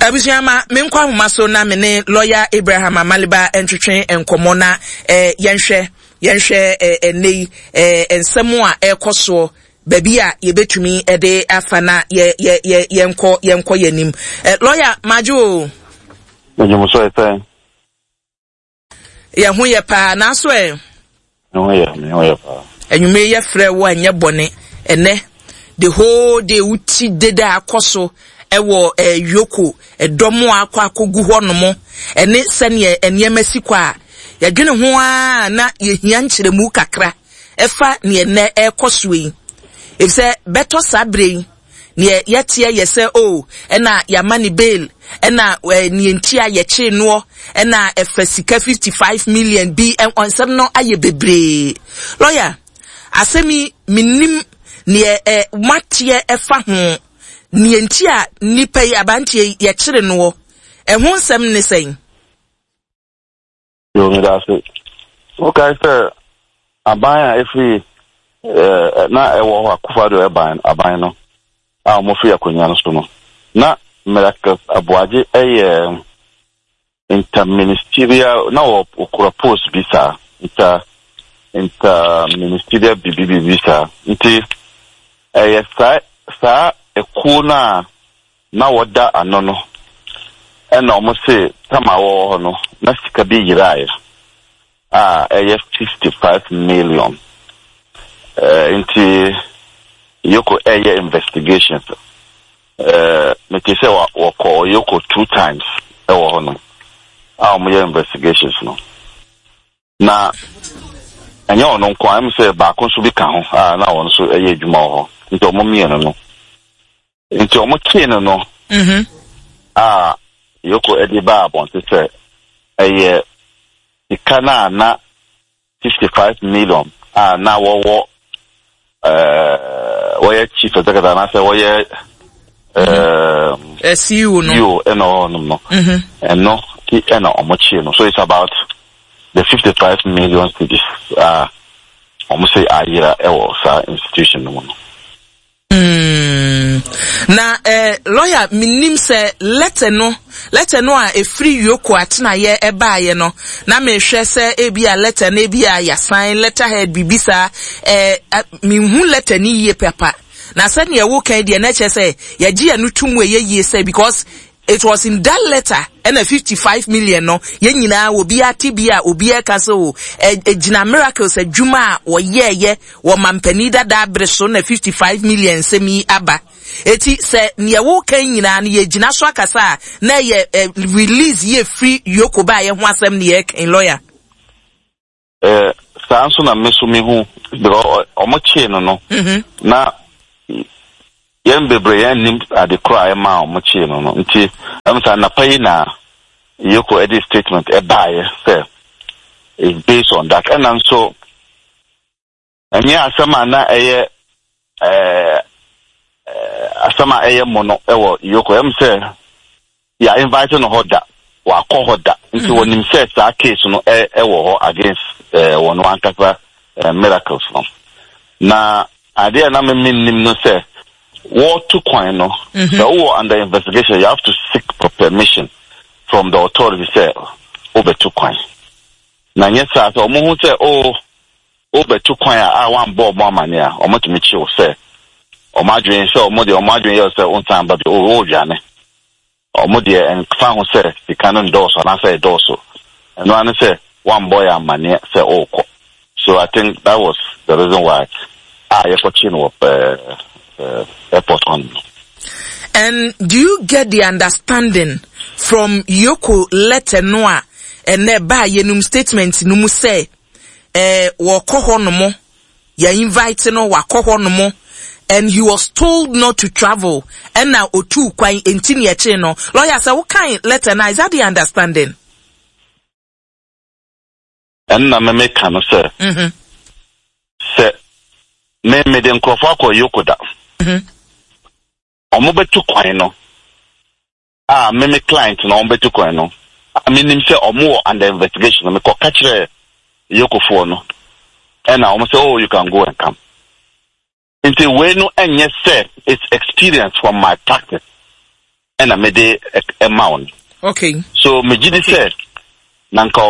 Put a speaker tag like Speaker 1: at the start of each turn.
Speaker 1: Abusiyama menkwa humaso na mene lawyer Abraham Amaliba entwetwe enkomo na yenhwe nei ensemu a ekoso baby a yebetumi ede afana yenko yanim lawyer majo
Speaker 2: so efe
Speaker 1: ya hu ye pa na so
Speaker 2: no ye pa
Speaker 1: enyume ye frɛ wo anya bone ene the whole day uti deda akoso ewo yoko edomo akogu honomo ene sene enema sikwa ya dwene ho a na yehia nkyeremu kakra efa ne ene ekoso yi efse beto sabre ne yete yese o ena ya mani bail ena ne ntia ye che no ena efasika 55 million bi onsem no aye bebre lawyer asemi minim ne matie efa ho ne ntia nipa yi abantie ye kire no ehun nsem ne sen
Speaker 2: yo me da se okay sir abaya efi na ewo ho akufado aban no a mo fi akonya no so no na miracle abuaje interministerial na okura post bisa interministerial bibi visa nti sa ekuna na woda anono ena omo se tama wo no na sika bi yirae 55 million nti yoko investigations me say wa call yoko 2 times ewo hono mo investigations no na anya ono nko am say ba ko so bi ka ho na won so adwuma ho nti omo mieno no nti omo kieno no yoko edi ba bon say ikana na 55 million na wo where chief executive na say where
Speaker 1: CEO no
Speaker 2: you no and no ki ena omochi no so it's about the 55 million cities almost say ayira ewo sa institution no
Speaker 1: na lawyer minim se letter no a free yoko atena ye eba ye no na me hwe se ebi a letter na ebi a ya sign letterhead bibisa mi hu letter ni ye papa na se ne wo kan de na che se ya gi anu tumu ye se because it was in that letter and a 55 million no ye nyina obi atibia obi eka so ejina miracles adwuma wo ye wo mampani dada breso na 55 million semi aba eti se ne wo kan nyina na ye gina so akasa na ye release ye free yoko ba ye ho asem ne ye kan lawyer
Speaker 2: sanso na meso me hu because omoche no na yen bebre yen nim ade cry ma omoche no nti amsa na pay na yoko edit statement buy say is based on that and so anya asama na asama mono ewo yoko say ya invite no hoda wa call hoda nti wonim say sa case no ewo ho against one kaka miracles no na ade na me nim no say what to coin no so under investigation you have to seek permission from the authority say over to coin na nyesa so mo hu say over to coin one bob more money o mo tumi chi o say o ma dwen say o mo you say on time but o dwane o mo de en fa ho say the canon doors na say doors so and one say one boy am money say so I think that was the reason why you for chin up airport on.
Speaker 1: And do you get the understanding from Yoko letter noa and neba yenum statement numu say wako honomo ya invite no wako honomo and he was told not to travel and now otu kwa intini ya cheno lawyer say what kind letter na is that the understanding?
Speaker 2: And na me make no say say me den krofo akọ Yoko da omo betu kwan no me client no omo betu kwan no nim say omo under investigation me ko catch Yoko for no and omo say you can go and come until we no enye say it's experience from my practice ɛna mede amount
Speaker 1: okay
Speaker 2: so me gidi say nanka